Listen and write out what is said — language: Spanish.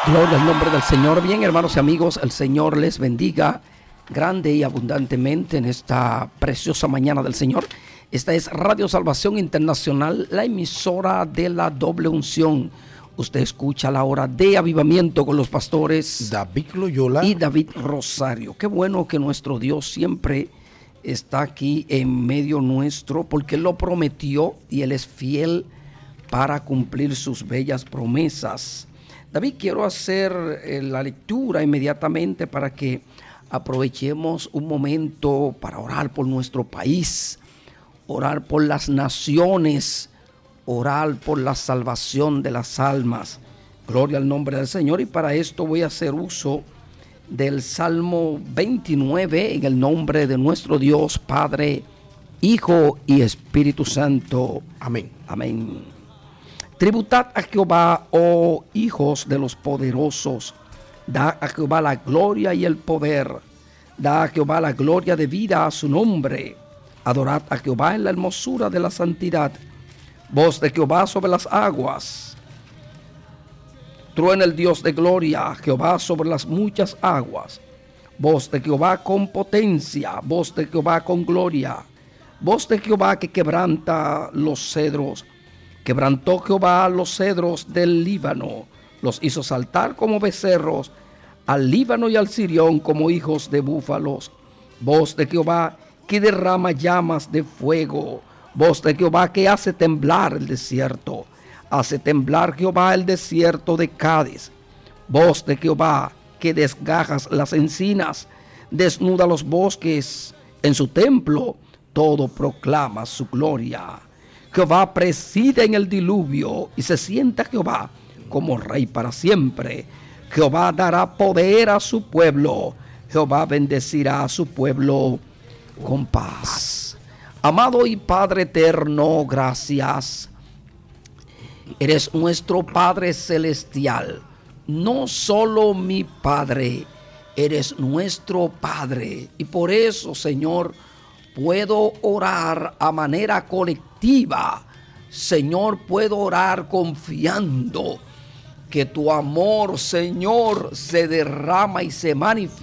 Gloria al nombre del Señor. Bien, hermanos y amigos, el Señor les bendiga grande y abundantemente en esta preciosa mañana del Señor. Esta es Radio Salvación Internacional, la emisora de la doble unción. Usted escucha la hora de avivamiento con los pastores David Loyola y David Rosario. Qué bueno que nuestro Dios siempre está aquí en medio nuestro, porque Él lo prometió y Él es fiel para cumplir sus bellas promesas. David, quiero hacer la lectura inmediatamente para que aprovechemos un momento para orar por nuestro país, orar por las naciones, orar por la salvación de las almas. Gloria al nombre del Señor. Y para esto voy a hacer uso del Salmo 29 en el nombre de nuestro Dios, Padre, Hijo y Espíritu Santo. Amén. Amén. Tributad a Jehová, oh hijos de los poderosos. Da a Jehová la gloria y el poder. Da a Jehová la gloria debida a su nombre. Adorad a Jehová en la hermosura de la santidad. Voz de Jehová sobre las aguas. Truena el Dios de gloria, Jehová sobre las muchas aguas. Voz de Jehová con potencia, voz de Jehová con gloria. Voz de Jehová que quebranta los cedros. Quebrantó Jehová los cedros del Líbano, los hizo saltar como becerros, al Líbano y al Sirión como hijos de búfalos. Voz de Jehová que derrama llamas de fuego, voz de Jehová que hace temblar el desierto. Hace temblar Jehová el desierto de Cádiz. Voz de Jehová que desgajas las encinas, desnuda los bosques. En su templo todo proclama su gloria. Jehová preside en el diluvio y se sienta Jehová como rey para siempre. Jehová dará poder a su pueblo. Jehová bendecirá a su pueblo con paz. Amado y Padre eterno, gracias. Eres nuestro Padre celestial. No solo mi Padre, eres nuestro Padre. Y por eso, Señor, puedo orar a manera colectiva. Señor, puedo orar confiando que tu amor, Señor, se derrama y se manifiesta